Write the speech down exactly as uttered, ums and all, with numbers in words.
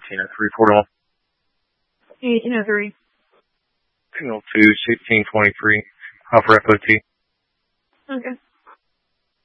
eighteen oh three, Fort Hill. eighteen oh three. Signal two, sixteen twenty-three, Alpha Echo T. Okay.